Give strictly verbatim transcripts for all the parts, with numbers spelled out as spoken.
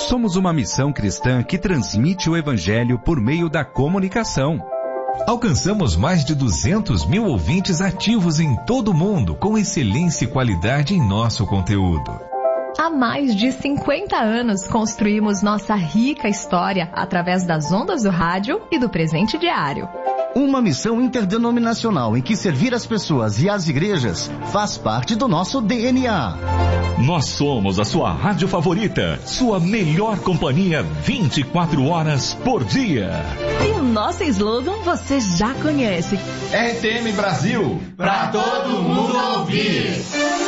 Somos uma missão cristã que transmite o Evangelho por meio da comunicação. Alcançamos mais de duzentos mil ouvintes ativos em todo o mundo, com excelência e qualidade em nosso conteúdo. Há mais de cinquenta anos construímos nossa rica história através das ondas do rádio e do presente diário. Uma missão interdenominacional em que servir as pessoas e as igrejas faz parte do nosso D N A. Nós somos a sua rádio favorita, sua melhor companhia vinte e quatro horas por dia. E o nosso slogan você já conhece. R T M Brasil, pra todo mundo ouvir.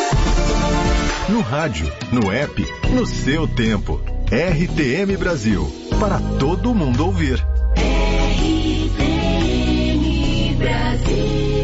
No rádio, no app, no seu tempo. R T M Brasil, para todo mundo ouvir. R T M Brasil.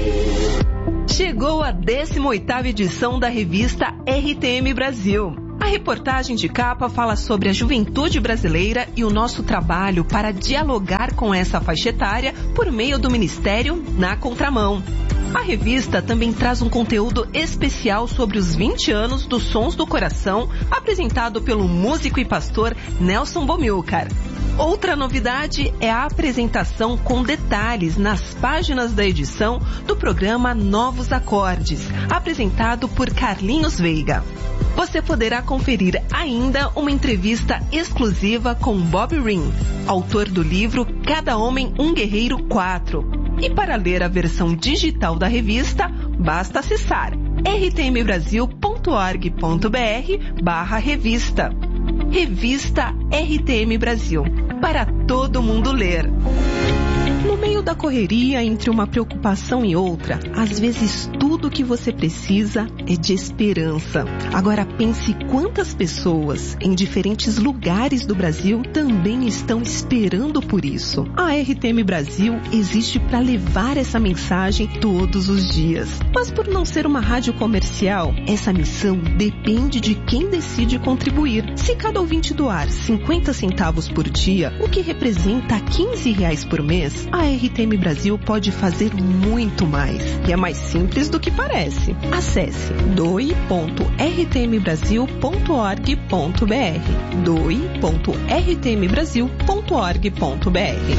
Chegou a décima oitava edição da revista R T M Brasil. A reportagem de capa fala sobre a juventude brasileira e o nosso trabalho para dialogar com essa faixa etária por meio do Ministério Na Contramão. A revista também traz um conteúdo especial sobre os vinte anos dos Sons do Coração, apresentado pelo músico e pastor Nelson Bomilcar. Outra novidade é a apresentação com detalhes nas páginas da edição do programa Novos Acordes, apresentado por Carlinhos Veiga. Você poderá conferir ainda uma entrevista exclusiva com Bob Ring, autor do livro Cada Homem um Guerreiro quatro. E para ler a versão digital da revista, basta acessar r t m brasil ponto org ponto b r barra revista. Revista R T M Brasil, para todo mundo ler. No meio da correria, entre uma preocupação e outra, às vezes tudo o que você precisa é de esperança. Agora pense quantas pessoas em diferentes lugares do Brasil também estão esperando por isso. A R T M Brasil existe para levar essa mensagem todos os dias. Mas por não ser uma rádio comercial, essa missão depende de quem decide contribuir. Se cada ouvinte doar cinquenta centavos por dia, o que representa quinze reais por mês, a R T M Brasil pode fazer muito mais. E é mais simples do que parece. Acesse doe ponto r t m brasil ponto org ponto b r doe ponto r t m brasil ponto org ponto b r.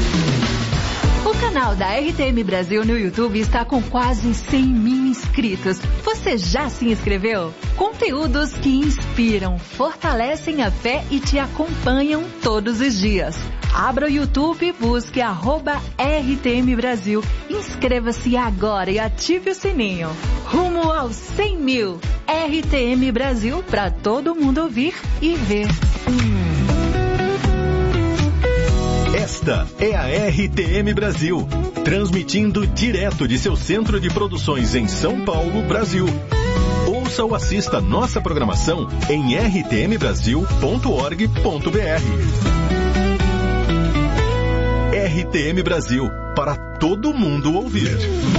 O canal da R T M Brasil no YouTube está com quase cem mil inscritos. Você já se inscreveu? Conteúdos que inspiram, fortalecem a fé e te acompanham todos os dias. Abra o YouTube e busque arroba R T M Brasil. Inscreva-se agora e ative o sininho. Rumo aos cem mil. R T M Brasil, para todo mundo ouvir e ver. Hum. Esta é a R T M Brasil, transmitindo direto de seu centro de produções em São Paulo, Brasil. Ouça ou assista nossa programação em r t m brasil ponto org ponto b r. R T M Brasil, para todo mundo ouvir.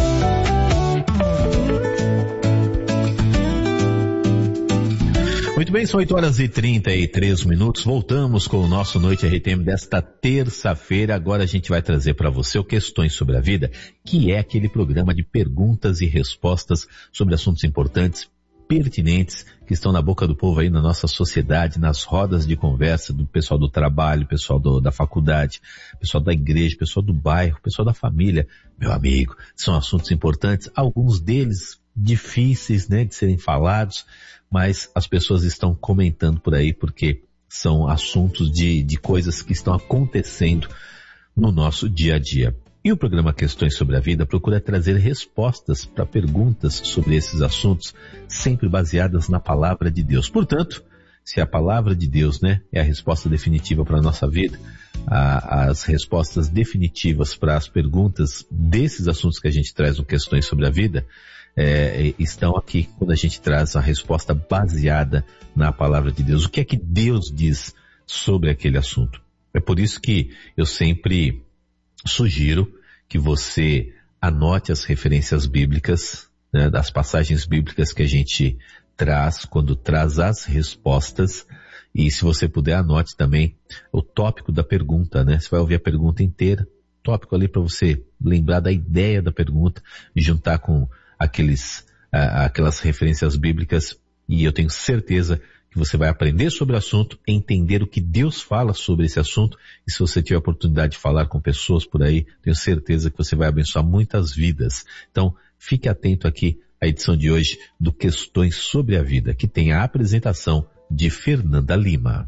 Muito bem, são oito horas e trinta e três minutos. Voltamos com o nosso Noite R T M desta terça-feira. Agora a gente vai trazer para você o Questões sobre a Vida, que é aquele programa de perguntas e respostas sobre assuntos importantes, pertinentes, que estão na boca do povo aí na nossa sociedade, nas rodas de conversa do pessoal do trabalho, pessoal do, da faculdade, pessoal da igreja, pessoal do bairro, pessoal da família. Meu amigo, são assuntos importantes, alguns deles difíceis, né, de serem falados, mas as pessoas estão comentando por aí porque são assuntos de, de coisas que estão acontecendo no nosso dia a dia. E o programa Questões sobre a Vida procura trazer respostas para perguntas sobre esses assuntos, sempre baseadas na palavra de Deus. Portanto, se a palavra de Deus, né, é a resposta definitiva para a nossa vida, a, as respostas definitivas para as perguntas desses assuntos que a gente traz no Questões sobre a Vida, É, estão aqui quando a gente traz a resposta baseada na palavra de Deus. O que é que Deus diz sobre aquele assunto? É por isso que eu sempre sugiro que você anote as referências bíblicas, né, das passagens bíblicas que a gente traz quando traz as respostas. E se você puder, anote também o tópico da pergunta, né? Você vai ouvir a pergunta inteira, tópico ali para você lembrar da ideia da pergunta e juntar com aqueles, uh, aquelas referências bíblicas, e eu tenho certeza que você vai aprender sobre o assunto, entender o que Deus fala sobre esse assunto, e se você tiver a oportunidade de falar com pessoas por aí, tenho certeza que você vai abençoar muitas vidas. Então, fique atento aqui à edição de hoje do Questões sobre a Vida, que tem a apresentação de Fernanda Lima.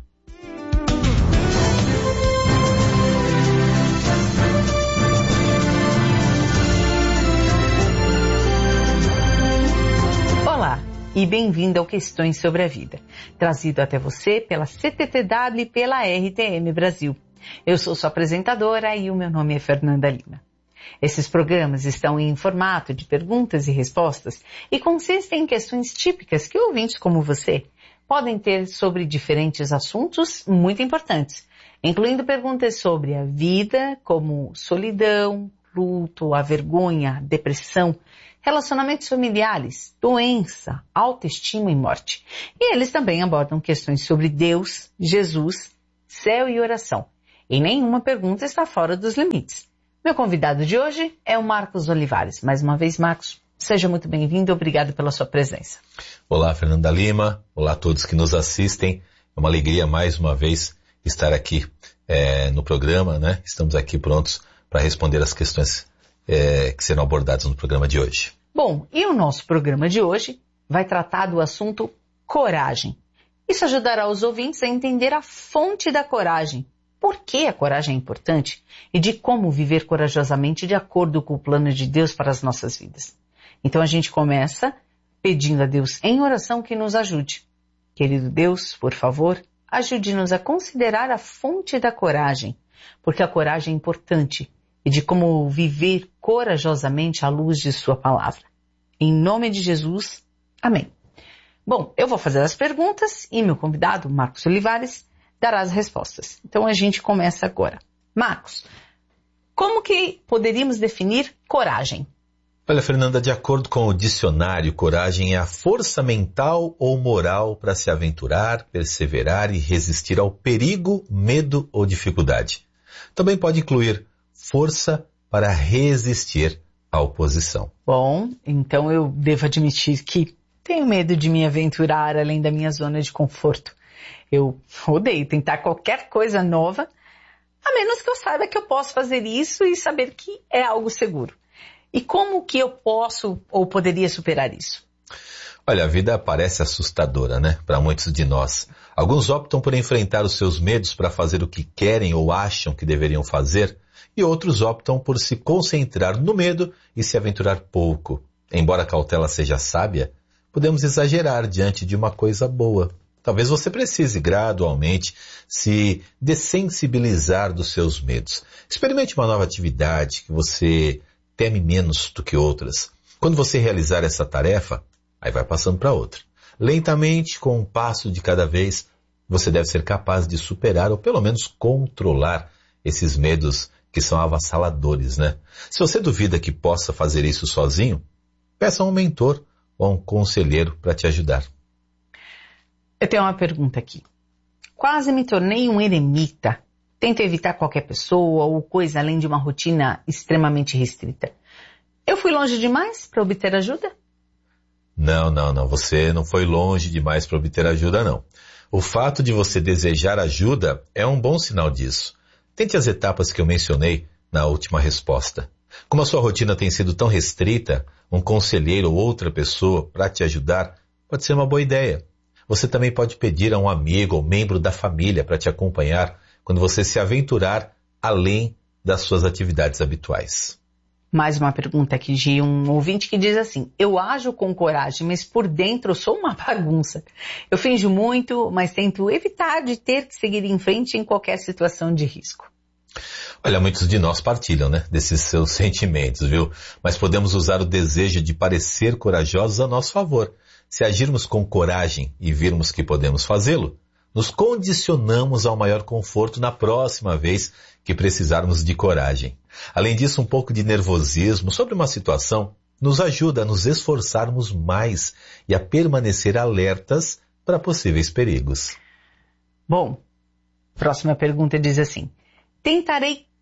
E bem-vindo ao Questões sobre a Vida, trazido até você pela C T T W e pela R T M Brasil. Eu sou sua apresentadora e o meu nome é Fernanda Lima. Esses programas estão em formato de perguntas e respostas e consistem em questões típicas que ouvintes como você podem ter sobre diferentes assuntos muito importantes, incluindo perguntas sobre a vida, como solidão, luto, a vergonha, depressão, relacionamentos familiares, doença, autoestima e morte. E eles também abordam questões sobre Deus, Jesus, céu e oração. E nenhuma pergunta está fora dos limites. Meu convidado de hoje é o Marcos Olivares. Mais uma vez, Marcos, seja muito bem-vindo e obrigado pela sua presença. Olá, Fernanda Lima. Olá a todos que nos assistem. É uma alegria mais uma vez estar aqui é, no programa, né? Estamos aqui prontos para responder as questões É, que serão abordados no programa de hoje. Bom, e o nosso programa de hoje vai tratar do assunto coragem. Isso ajudará os ouvintes a entender a fonte da coragem, por que a coragem é importante e de como viver corajosamente de acordo com o plano de Deus para as nossas vidas. Então a gente começa pedindo a Deus em oração que nos ajude. Querido Deus, por favor, ajude-nos a considerar a fonte da coragem, porque a coragem é importante, e de como viver corajosamente à luz de sua palavra. Em nome de Jesus, amém. Bom, eu vou fazer as perguntas e meu convidado, Marcos Olivares, dará as respostas. Então a gente começa agora. Marcos, como que poderíamos definir coragem? Olha, Fernanda, de acordo com o dicionário, coragem é a força mental ou moral para se aventurar, perseverar e resistir ao perigo, medo ou dificuldade. Também pode incluir força para resistir à oposição. Bom, então eu devo admitir que tenho medo de me aventurar além da minha zona de conforto. Eu odeio tentar qualquer coisa nova, a menos que eu saiba que eu posso fazer isso e saber que é algo seguro. E como que eu posso ou poderia superar isso? Olha, a vida parece assustadora, né? Para muitos de nós. Alguns optam por enfrentar os seus medos para fazer o que querem ou acham que deveriam fazer, e outros optam por se concentrar no medo e se aventurar pouco. Embora a cautela seja sábia, podemos exagerar diante de uma coisa boa. Talvez você precise gradualmente se dessensibilizar dos seus medos. Experimente uma nova atividade que você teme menos do que outras. Quando você realizar essa tarefa, aí vai passando para outra. Lentamente, com um passo de cada vez, você deve ser capaz de superar ou pelo menos controlar esses medos que são avassaladores, né? Se você duvida que possa fazer isso sozinho, peça a um mentor ou a um conselheiro para te ajudar. Eu tenho uma pergunta aqui. Quase me tornei um eremita. Tento evitar qualquer pessoa ou coisa além de uma rotina extremamente restrita. Eu fui longe demais para obter ajuda? Não, não, não. Você não foi longe demais para obter ajuda, não. O fato de você desejar ajuda é um bom sinal disso. Tente as etapas que eu mencionei na última resposta. Como a sua rotina tem sido tão restrita, um conselheiro ou outra pessoa para te ajudar pode ser uma boa ideia. Você também pode pedir a um amigo ou membro da família para te acompanhar quando você se aventurar além das suas atividades habituais. Mais uma pergunta aqui de um ouvinte que diz assim: eu ajo com coragem, mas por dentro eu sou uma bagunça. Eu finjo muito, mas tento evitar de ter que seguir em frente em qualquer situação de risco. Olha, muitos de nós partilham, né, desses seus sentimentos, viu? Mas podemos usar o desejo de parecer corajosos a nosso favor. Se agirmos com coragem e virmos que podemos fazê-lo, nos condicionamos ao maior conforto na próxima vez que precisarmos de coragem. Além disso, um pouco de nervosismo sobre uma situação nos ajuda a nos esforçarmos mais e a permanecer alertas para possíveis perigos. Bom, próxima pergunta diz assim: tentarei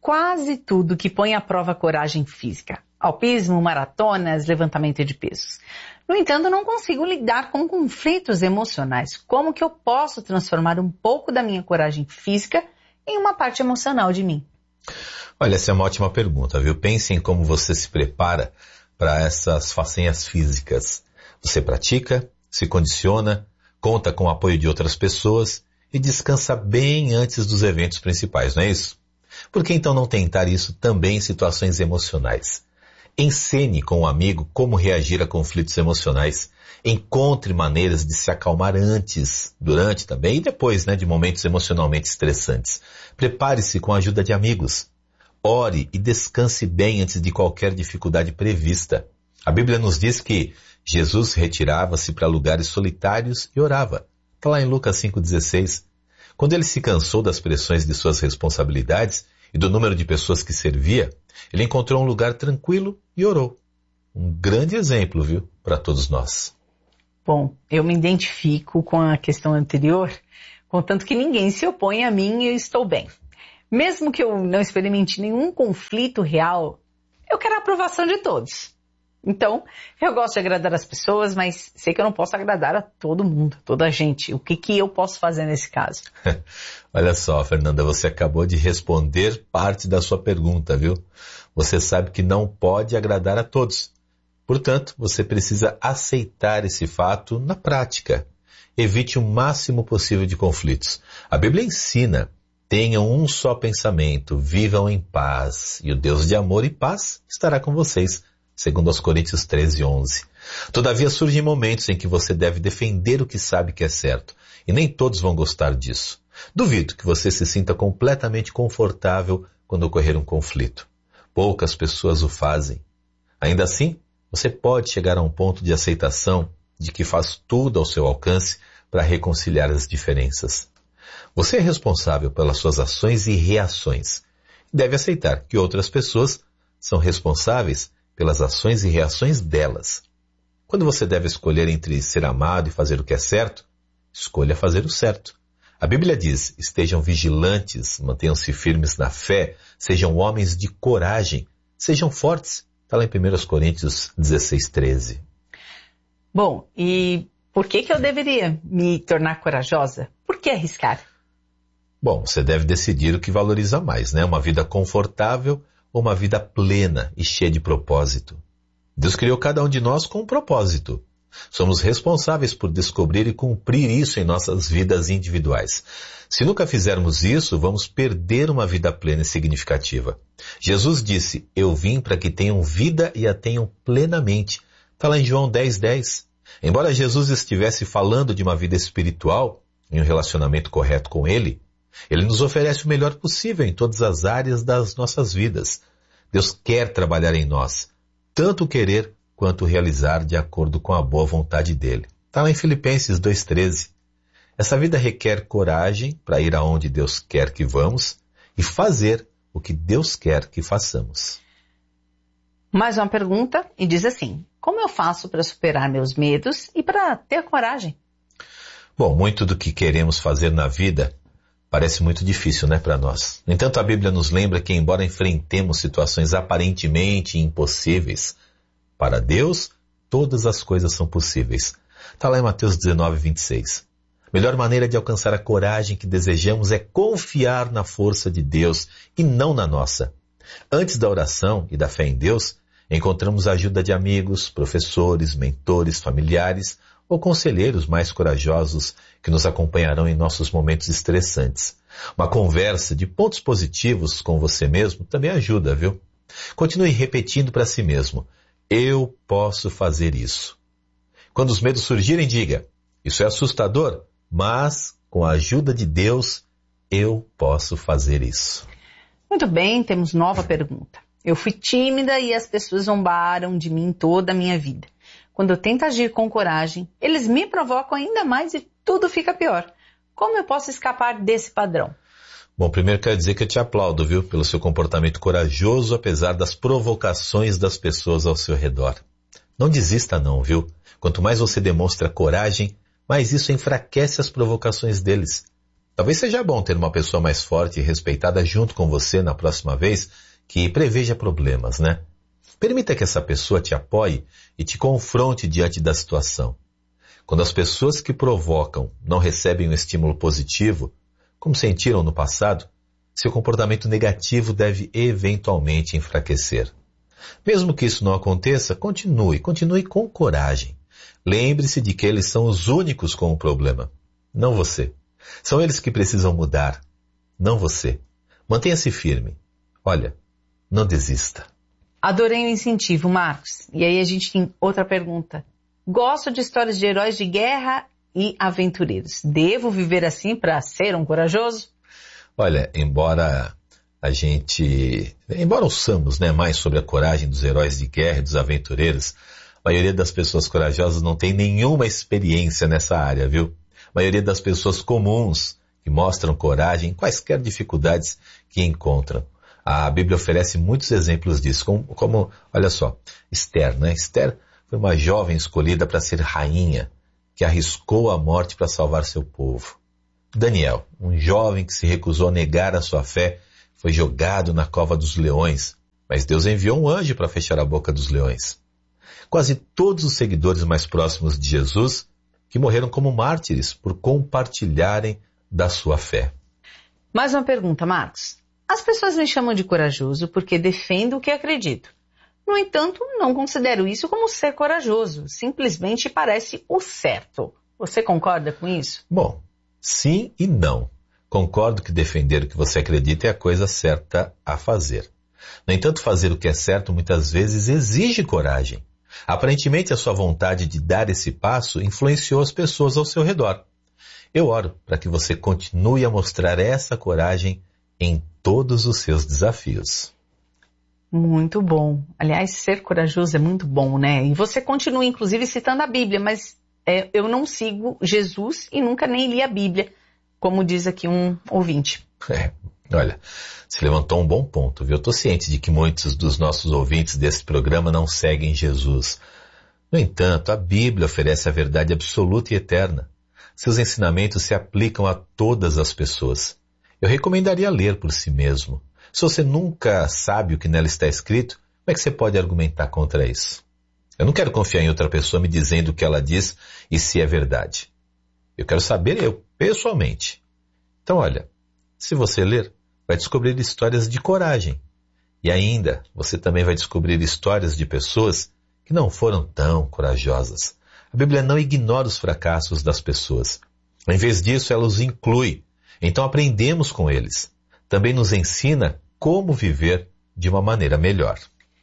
quase tudo que põe à prova a coragem física. Alpismo, maratonas, levantamento de pesos. No entanto, não consigo lidar com conflitos emocionais. Como que eu posso transformar um pouco da minha coragem física em uma parte emocional de mim? Olha, essa é uma ótima pergunta, viu? Pense em como você se prepara para essas façanhas físicas. Você pratica, se condiciona, conta com o apoio de outras pessoas e descansa bem antes dos eventos principais, não é isso? Por que então não tentar isso também em situações emocionais? Ensine com um amigo como reagir a conflitos emocionais. Encontre maneiras de se acalmar antes, durante também e depois, né, de momentos emocionalmente estressantes. Prepare-se com a ajuda de amigos. Ore e descanse bem antes de qualquer dificuldade prevista. A Bíblia nos diz que Jesus retirava-se para lugares solitários e orava. Está lá em Lucas cinco dezesseis. Quando ele se cansou das pressões de suas responsabilidades e do número de pessoas que servia, ele encontrou um lugar tranquilo e orou. Um grande exemplo, viu, para todos nós. Bom, eu me identifico com a questão anterior, contanto que ninguém se opõe a mim e eu estou bem. Mesmo que eu não experimente nenhum conflito real, eu quero a aprovação de todos. Então, eu gosto de agradar as pessoas, mas sei que eu não posso agradar a todo mundo, toda a gente. O que, que eu posso fazer nesse caso? Olha só, Fernanda, você acabou de responder parte da sua pergunta, viu? Você sabe que não pode agradar a todos. Portanto, você precisa aceitar esse fato na prática. Evite o máximo possível de conflitos. A Bíblia ensina: tenham um só pensamento, vivam em paz, e o Deus de amor e paz estará com vocês. Segundo aos Coríntios treze, onze. Todavia surgem momentos em que você deve defender o que sabe que é certo, e nem todos vão gostar disso. Duvido que você se sinta completamente confortável quando ocorrer um conflito. Poucas pessoas o fazem. Ainda assim, você pode chegar a um ponto de aceitação de que faz tudo ao seu alcance para reconciliar as diferenças. Você é responsável pelas suas ações e reações. Deve aceitar que outras pessoas são responsáveis pelas ações e reações delas. Quando você deve escolher entre ser amado e fazer o que é certo, escolha fazer o certo. A Bíblia diz: estejam vigilantes, mantenham-se firmes na fé, sejam homens de coragem, sejam fortes. Está lá em primeiro Coríntios dezesseis, treze. Bom, e por que que eu deveria me tornar corajosa? Por que arriscar? Bom, você deve decidir o que valoriza mais, né? Uma vida confortável ou uma vida plena e cheia de propósito. Deus criou cada um de nós com um propósito. Somos responsáveis por descobrir e cumprir isso em nossas vidas individuais. Se nunca fizermos isso, vamos perder uma vida plena e significativa. Jesus disse: eu vim para que tenham vida e a tenham plenamente. Está lá em João dez, dez. Embora Jesus estivesse falando de uma vida espiritual, em um relacionamento correto com Ele, Ele nos oferece o melhor possível em todas as áreas das nossas vidas. Deus quer trabalhar em nós, tanto querer quanto realizar de acordo com a boa vontade dEle. Está lá em Filipenses dois, treze. Essa vida requer coragem para ir aonde Deus quer que vamos e fazer o que Deus quer que façamos. Mais uma pergunta e diz assim: como eu faço para superar meus medos e para ter coragem? Bom, muito do que queremos fazer na vida parece muito difícil, né, para nós. No entanto, a Bíblia nos lembra que, embora enfrentemos situações aparentemente impossíveis, para Deus, todas as coisas são possíveis. Está lá em Mateus dezenove, vinte e seis. A melhor maneira de alcançar a coragem que desejamos é confiar na força de Deus e não na nossa. Antes da oração e da fé em Deus, encontramos a ajuda de amigos, professores, mentores, familiares ou conselheiros mais corajosos que nos acompanharão em nossos momentos estressantes. Uma conversa de pontos positivos com você mesmo também ajuda, viu? Continue repetindo para si mesmo: eu posso fazer isso. Quando os medos surgirem, diga: isso é assustador, mas com a ajuda de Deus, eu posso fazer isso. Muito bem, temos nova pergunta. Eu fui tímida e as pessoas zombaram de mim toda a minha vida. Quando eu tento agir com coragem, eles me provocam ainda mais e tudo fica pior. Como eu posso escapar desse padrão? Bom, primeiro quero dizer que eu te aplaudo, viu, pelo seu comportamento corajoso, apesar das provocações das pessoas ao seu redor. Não desista não, viu? Quanto mais você demonstra coragem, mais isso enfraquece as provocações deles. Talvez seja bom ter uma pessoa mais forte e respeitada junto com você na próxima vez que preveja problemas, né? Permita que essa pessoa te apoie e te confronte diante da situação. Quando as pessoas que provocam não recebem um estímulo positivo, como sentiram no passado, seu comportamento negativo deve eventualmente enfraquecer. Mesmo que isso não aconteça, continue, continue com coragem. Lembre-se de que eles são os únicos com o problema, não você. São eles que precisam mudar, não você. Mantenha-se firme. Olha, não desista. Adorei o incentivo, Marcos. E aí a gente tem outra pergunta. Gosto de histórias de heróis de guerra e aventureiros. Devo viver assim para ser um corajoso? Olha, embora a gente... Embora ouçamos, né, mais sobre a coragem dos heróis de guerra e dos aventureiros, a maioria das pessoas corajosas não tem nenhuma experiência nessa área, viu? A maioria das pessoas comuns que mostram coragem em quaisquer dificuldades que encontram. A Bíblia oferece muitos exemplos disso, como, como olha só, Esther, né? Esther foi uma jovem escolhida para ser rainha, que arriscou a morte para salvar seu povo. Daniel, um jovem que se recusou a negar a sua fé, foi jogado na cova dos leões, mas Deus enviou um anjo para fechar a boca dos leões. Quase todos os seguidores mais próximos de Jesus que morreram como mártires por compartilharem da sua fé. Mais uma pergunta, Marcos. As pessoas me chamam de corajoso porque defendo o que acredito. No entanto, não considero isso como ser corajoso. Simplesmente parece o certo. Você concorda com isso? Bom, sim e não. Concordo que defender o que você acredita é a coisa certa a fazer. No entanto, fazer o que é certo muitas vezes exige coragem. Aparentemente, a sua vontade de dar esse passo influenciou as pessoas ao seu redor. Eu oro para que você continue a mostrar essa coragem em todos os seus desafios. Muito bom. Aliás, ser corajoso é muito bom, né? E você continua, inclusive, citando a Bíblia, mas é, eu não sigo Jesus e nunca nem li a Bíblia, como diz aqui um ouvinte. É, olha, você levantou um bom ponto, viu? Eu estou ciente de que muitos dos nossos ouvintes desse programa não seguem Jesus. No entanto, a Bíblia oferece a verdade absoluta e eterna. Seus ensinamentos se aplicam a todas as pessoas. Eu recomendaria ler por si mesmo. Se você nunca sabe o que nela está escrito, como é que você pode argumentar contra isso? Eu não quero confiar em outra pessoa me dizendo o que ela diz e se é verdade. Eu quero saber eu, pessoalmente. Então, olha, se você ler, vai descobrir histórias de coragem. E ainda, você também vai descobrir histórias de pessoas que não foram tão corajosas. A Bíblia não ignora os fracassos das pessoas. Em vez disso, ela os inclui. Então aprendemos com eles. Também nos ensina como viver de uma maneira melhor.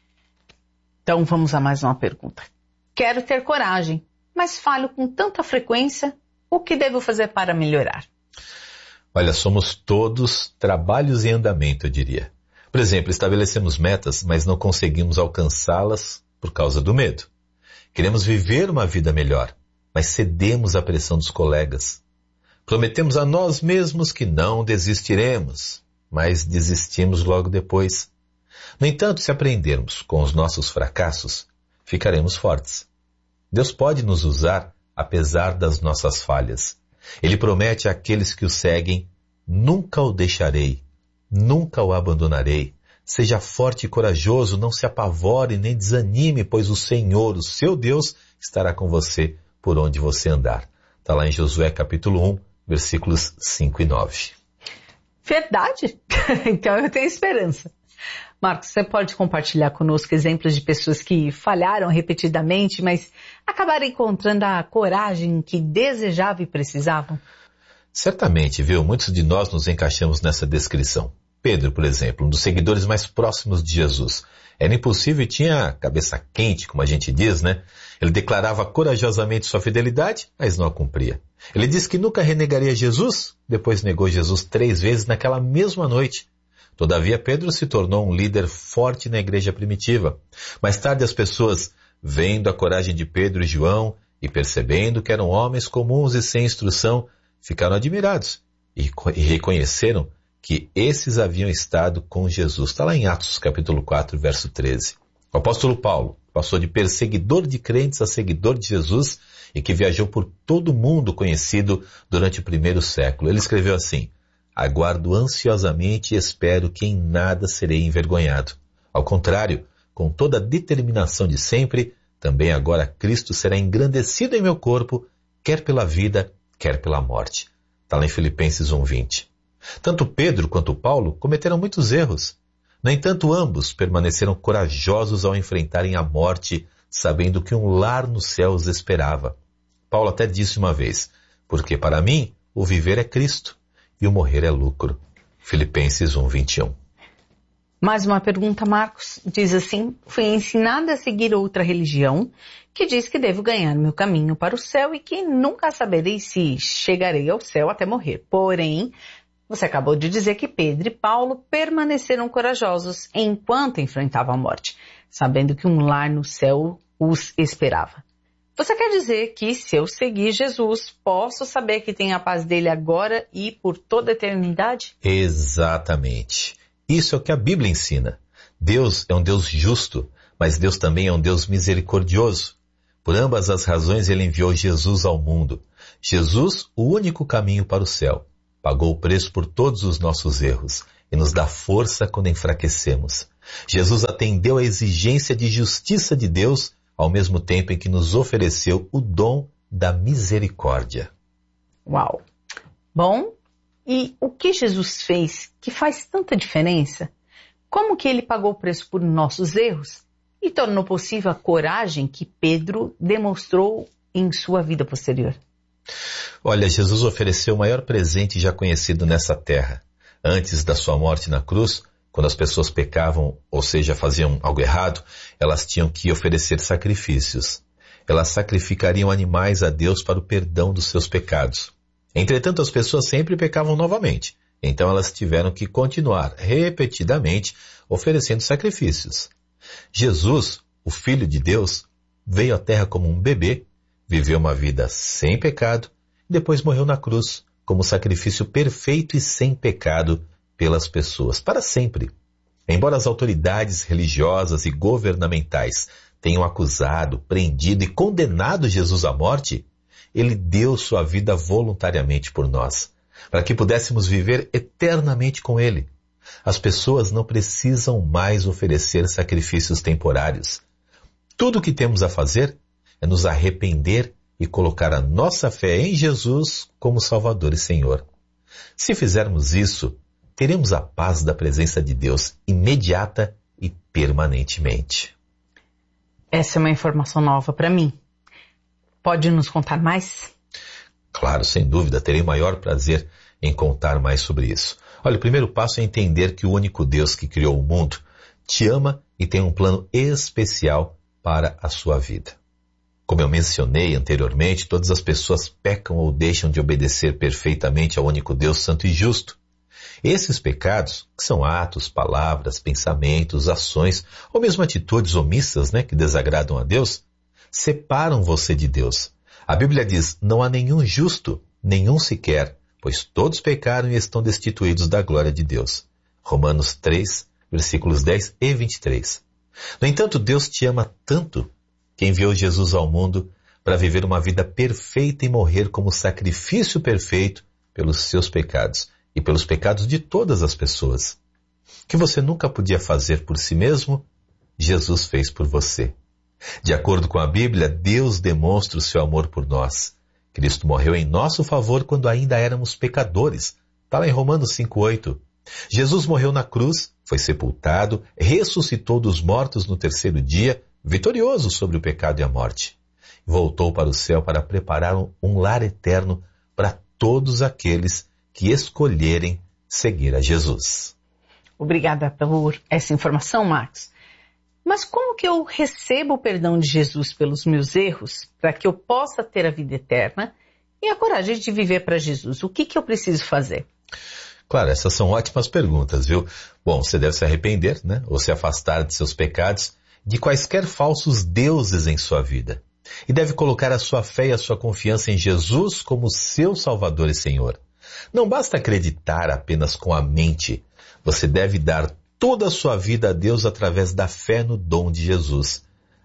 Então vamos a mais uma pergunta. Quero ter coragem, mas falho com tanta frequência. O que devo fazer para melhorar? Olha, somos todos trabalhos em andamento, eu diria. Por exemplo, estabelecemos metas, mas não conseguimos alcançá-las por causa do medo. Queremos viver uma vida melhor, mas cedemos à pressão dos colegas. Prometemos a nós mesmos que não desistiremos, mas desistimos logo depois. No entanto, se aprendermos com os nossos fracassos, ficaremos fortes. Deus pode nos usar apesar das nossas falhas. Ele promete àqueles que o seguem, nunca o deixarei, nunca o abandonarei. Seja forte e corajoso, não se apavore nem desanime, pois o Senhor, o seu Deus, estará com você por onde você andar. Está lá em Josué capítulo um, versículos cinco e nove. Verdade? Então eu tenho esperança. Marcos, você pode compartilhar conosco exemplos de pessoas que falharam repetidamente, mas acabaram encontrando a coragem que desejavam e precisavam? Certamente, viu? Muitos de nós nos encaixamos nessa descrição. Pedro, por exemplo, um dos seguidores mais próximos de Jesus. Era impulsivo e tinha cabeça quente, como a gente diz, né? Ele declarava corajosamente sua fidelidade, mas não a cumpria. Ele disse que nunca renegaria Jesus, depois negou Jesus três vezes naquela mesma noite. Todavia, Pedro se tornou um líder forte na igreja primitiva. Mais tarde, as pessoas, vendo a coragem de Pedro e João e percebendo que eram homens comuns e sem instrução, ficaram admirados e, e reconheceram que esses haviam estado com Jesus. Está lá em Atos capítulo quatro, verso treze. O apóstolo Paulo, passou de perseguidor de crentes a seguidor de Jesus e que viajou por todo o mundo conhecido durante o primeiro século. Ele escreveu assim: aguardo ansiosamente e espero que em nada serei envergonhado. Ao contrário, com toda a determinação de sempre, também agora Cristo será engrandecido em meu corpo, quer pela vida, quer pela morte. Está lá em Filipenses um, vinte. Tanto Pedro quanto Paulo cometeram muitos erros. No entanto, ambos permaneceram corajosos ao enfrentarem a morte, sabendo que um lar no céu os esperava. Paulo até disse uma vez: porque para mim o viver é Cristo e o morrer é lucro. Filipenses um, vinte e um. Mais uma pergunta, Marcos. Diz assim: fui ensinada a seguir outra religião que diz que devo ganhar meu caminho para o céu e que nunca saberei se chegarei ao céu até morrer. Porém, você acabou de dizer que Pedro e Paulo permaneceram corajosos enquanto enfrentavam a morte, sabendo que um lar no céu os esperava. Você quer dizer que se eu seguir Jesus, posso saber que tenho a paz dele agora e por toda a eternidade? Exatamente. Isso é o que a Bíblia ensina. Deus é um Deus justo, mas Deus também é um Deus misericordioso. Por ambas as razões ele enviou Jesus ao mundo. Jesus, o único caminho para o céu, pagou o preço por todos os nossos erros e nos dá força quando enfraquecemos. Jesus atendeu à exigência de justiça de Deus, ao mesmo tempo em que nos ofereceu o dom da misericórdia. Uau! Bom, e o que Jesus fez que faz tanta diferença? Como que ele pagou o preço por nossos erros e tornou possível a coragem que Pedro demonstrou em sua vida posterior? Olha, Jesus ofereceu o maior presente já conhecido nessa terra. Antes da sua morte na cruz, quando as pessoas pecavam, ou seja, faziam algo errado, elas tinham que oferecer sacrifícios. Elas sacrificariam animais a Deus para o perdão dos seus pecados. Entretanto, as pessoas sempre pecavam novamente. Então elas tiveram que continuar repetidamente oferecendo sacrifícios. Jesus, o Filho de Deus, veio à terra como um bebê, viveu uma vida sem pecado, e depois morreu na cruz como sacrifício perfeito e sem pecado pelas pessoas, para sempre. Embora as autoridades religiosas e governamentais tenham acusado, prendido e condenado Jesus à morte, ele deu sua vida voluntariamente por nós, para que pudéssemos viver eternamente com ele. As pessoas não precisam mais oferecer sacrifícios temporários. Tudo o que temos a fazer é nos arrepender e colocar a nossa fé em Jesus como Salvador e Senhor. Se fizermos isso, teremos a paz da presença de Deus imediata e permanentemente. Essa é uma informação nova para mim. Pode nos contar mais? Claro, sem dúvida, terei o maior prazer em contar mais sobre isso. Olha, o primeiro passo é entender que o único Deus que criou o mundo te ama e tem um plano especial para a sua vida. Como eu mencionei anteriormente, todas as pessoas pecam ou deixam de obedecer perfeitamente ao único Deus santo e justo. Esses pecados, que são atos, palavras, pensamentos, ações, ou mesmo atitudes omissas, né, que desagradam a Deus, separam você de Deus. A Bíblia diz: não há nenhum justo, nenhum sequer, pois todos pecaram e estão destituídos da glória de Deus. Romanos três, versículos dez e vinte e três. No entanto, Deus te ama tanto que enviou Jesus ao mundo para viver uma vida perfeita e morrer como sacrifício perfeito pelos seus pecados e pelos pecados de todas as pessoas. O que você nunca podia fazer por si mesmo, Jesus fez por você. De acordo com a Bíblia, Deus demonstra o seu amor por nós. Cristo morreu em nosso favor quando ainda éramos pecadores. Está lá em Romanos cinco, oito. Jesus morreu na cruz, foi sepultado, ressuscitou dos mortos no terceiro dia, vitorioso sobre o pecado e a morte. Voltou para o céu para preparar um lar eterno para todos aqueles que escolherem seguir a Jesus. Obrigada por essa informação, Marcos. Mas como que eu recebo o perdão de Jesus pelos meus erros para que eu possa ter a vida eterna e a coragem de viver para Jesus? O que que eu preciso fazer? Claro, essas são ótimas perguntas, viu? Bom, você deve se arrepender, né? Ou se afastar de seus pecados, de quaisquer falsos deuses em sua vida. E deve colocar a sua fé e a sua confiança em Jesus como seu Salvador e Senhor. Não basta acreditar apenas com a mente. Você deve dar toda a sua vida a Deus através da fé no dom de Jesus.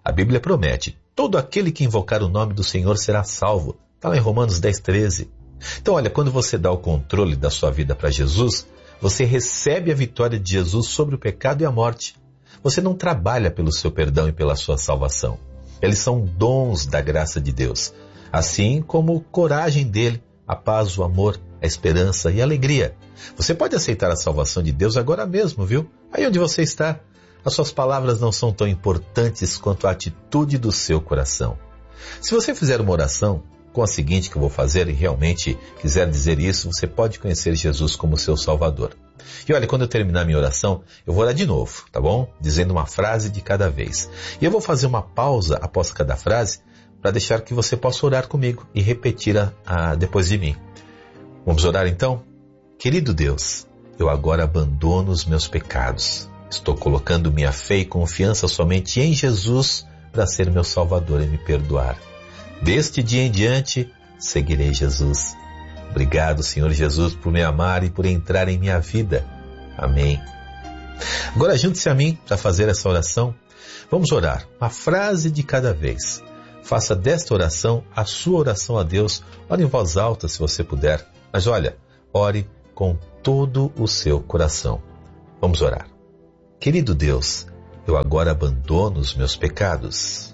A Bíblia promete, todo aquele que invocar o nome do Senhor será salvo. Está lá em Romanos dez, treze. Então olha, quando você dá o controle da sua vida para Jesus, você recebe a vitória de Jesus sobre o pecado e a morte. Você não trabalha pelo seu perdão e pela sua salvação. Eles são dons da graça de Deus, assim como a coragem dele, a paz, o amor, a esperança e a alegria. Você pode aceitar a salvação de Deus agora mesmo, viu? Aí onde você está. As suas palavras não são tão importantes quanto a atitude do seu coração. Se você fizer uma oração com a seguinte que eu vou fazer e realmente quiser dizer isso, você pode conhecer Jesus como seu Salvador. E olha, quando eu terminar minha oração, eu vou orar de novo, tá bom? Dizendo uma frase de cada vez. E eu vou fazer uma pausa após cada frase para deixar que você possa orar comigo e repetir a, a, depois de mim. Vamos orar então? Querido Deus, eu agora abandono os meus pecados. Estou colocando minha fé e confiança somente em Jesus para ser meu Salvador e me perdoar. Deste dia em diante, seguirei Jesus. Obrigado, Senhor Jesus, por me amar e por entrar em minha vida. Amém. Agora junte-se a mim para fazer essa oração. Vamos orar, uma frase de cada vez. Faça desta oração a sua oração a Deus. Ore em voz alta se você puder. Mas olha, ore com todo o seu coração. Vamos orar. Querido Deus, eu agora abandono os meus pecados.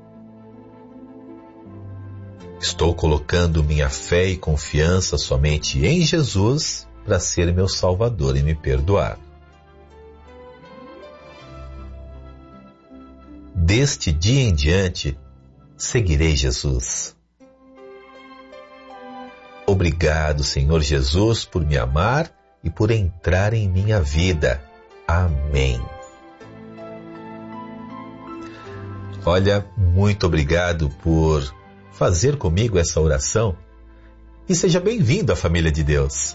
Estou colocando minha fé e confiança somente em Jesus para ser meu Salvador e me perdoar. Deste dia em diante, seguirei Jesus. Obrigado, Senhor Jesus, por me amar e por entrar em minha vida. Amém. Olha, muito obrigado por fazer comigo essa oração e seja bem-vindo à família de Deus.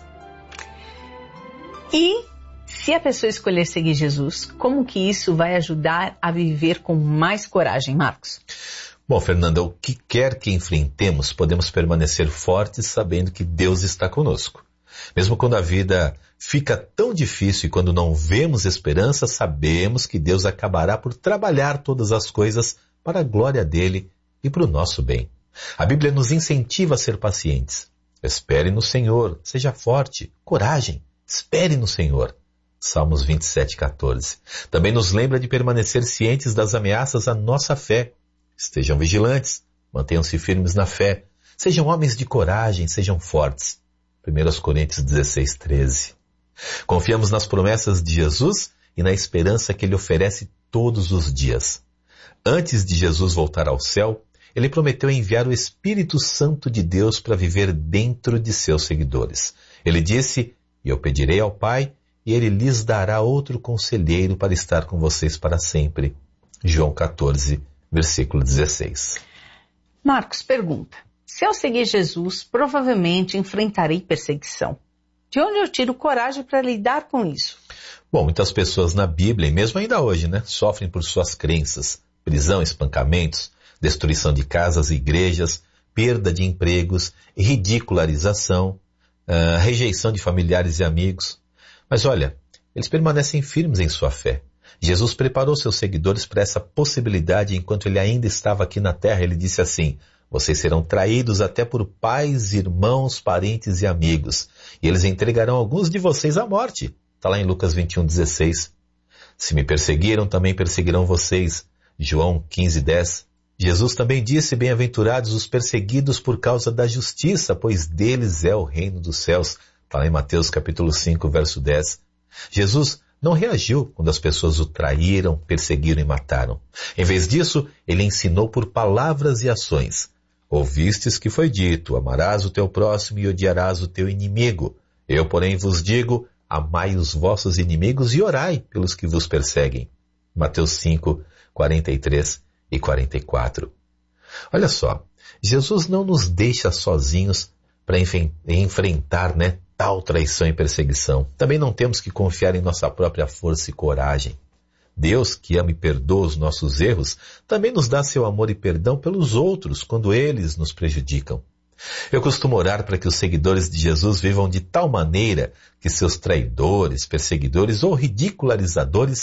E se a pessoa escolher seguir Jesus, como que isso vai ajudar a viver com mais coragem, Marcos? Bom, Fernanda, o que quer que enfrentemos, podemos permanecer fortes sabendo que Deus está conosco. Mesmo quando a vida fica tão difícil e quando não vemos esperança, sabemos que Deus acabará por trabalhar todas as coisas para a glória dele e para o nosso bem. A Bíblia nos incentiva a ser pacientes. Espere no Senhor, seja forte, coragem, espere no Senhor. Salmos vinte e sete, quatorze. Também nos lembra de permanecer cientes das ameaças à nossa fé. Estejam vigilantes, mantenham-se firmes na fé, sejam homens de coragem, sejam fortes. primeira Coríntios dezesseis, treze. Confiamos nas promessas de Jesus e na esperança que Ele oferece todos os dias. Antes de Jesus voltar ao céu, Ele prometeu enviar o Espírito Santo de Deus para viver dentro de seus seguidores. Ele disse, e eu pedirei ao Pai, e Ele lhes dará outro conselheiro para estar com vocês para sempre. João quatorze, versículo dezesseis. Marcos pergunta, se eu seguir Jesus, provavelmente enfrentarei perseguição. De onde eu tiro coragem para lidar com isso? Bom, muitas pessoas na Bíblia, e mesmo ainda hoje, né, sofrem por suas crenças, prisão, espancamentos, destruição de casas e igrejas, perda de empregos, ridicularização, uh, rejeição de familiares e amigos. Mas olha, eles permanecem firmes em sua fé. Jesus preparou seus seguidores para essa possibilidade enquanto ele ainda estava aqui na terra. Ele disse assim, vocês serão traídos até por pais, irmãos, parentes e amigos, e eles entregarão alguns de vocês à morte. Está lá em Lucas vinte e um, dezesseis. Se me perseguiram, também perseguirão vocês. João quinze, dez. Jesus também disse, bem-aventurados os perseguidos por causa da justiça, pois deles é o reino dos céus. Está lá em Mateus capítulo cinco, verso dez. Jesus não reagiu quando as pessoas o traíram, perseguiram e mataram. Em vez disso, ele ensinou por palavras e ações. Ouvistes que foi dito, amarás o teu próximo e odiarás o teu inimigo. Eu, porém, vos digo, amai os vossos inimigos e orai pelos que vos perseguem. Mateus cinco, quarenta e três e quarenta e quatro. Olha só, Jesus não nos deixa sozinhos para enfrentar, né, tal traição e perseguição. Também não temos que confiar em nossa própria força e coragem. Deus, que ama e perdoa os nossos erros, também nos dá seu amor e perdão pelos outros quando eles nos prejudicam. Eu costumo orar para que os seguidores de Jesus vivam de tal maneira que seus traidores, perseguidores ou ridicularizadores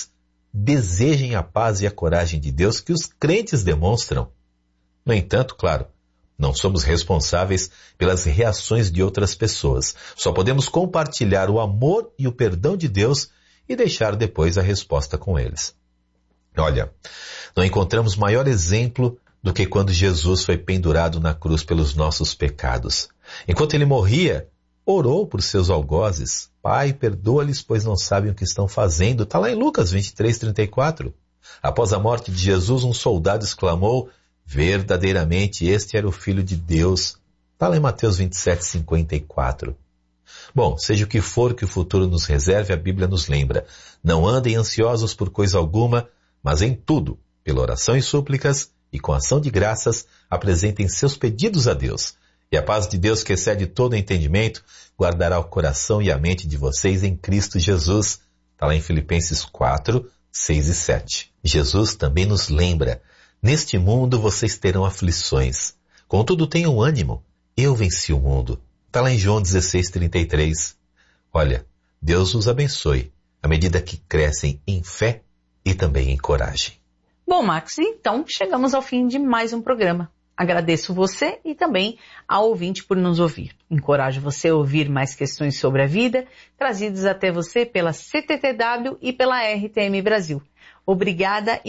desejem a paz e a coragem de Deus que os crentes demonstram. No entanto, claro, não somos responsáveis pelas reações de outras pessoas. Só podemos compartilhar o amor e o perdão de Deus e deixar depois a resposta com eles. Olha, não encontramos maior exemplo do que quando Jesus foi pendurado na cruz pelos nossos pecados. Enquanto ele morria, orou por seus algozes. Pai, perdoa-lhes, pois não sabem o que estão fazendo. Está lá em Lucas vinte e três, trinta e quatro. Após a morte de Jesus, um soldado exclamou, verdadeiramente este era o Filho de Deus. Está lá em Mateus vinte e sete, cinquenta e quatro. Bom, seja o que for que o futuro nos reserve, a Bíblia nos lembra. Não andem ansiosos por coisa alguma, mas em tudo, pela oração e súplicas, e com ação de graças, apresentem seus pedidos a Deus. E a paz de Deus, que excede todo entendimento, guardará o coração e a mente de vocês em Cristo Jesus. Está lá em Filipenses quatro, seis e sete. Jesus também nos lembra, neste mundo vocês terão aflições. Contudo, tenham ânimo. Eu venci o mundo. Está lá em João dezesseis, trinta e três. Olha, Deus os abençoe, à medida que crescem em fé e também em coragem. Bom, Max, então chegamos ao fim de mais um programa. Agradeço você e também ao ouvinte por nos ouvir. Encorajo você a ouvir mais questões sobre a vida, trazidas até você pela C T T W e pela R T M Brasil. Obrigada e